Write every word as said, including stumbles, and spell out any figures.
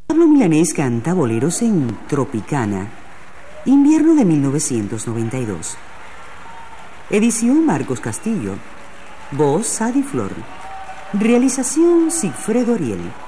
Pablo Milanés canta boleros en Tropicana, invierno de mil novecientos noventa y dos. Edición Marcos Castillo. Voz Sadi Flor. Realización Sigfredo Ariel.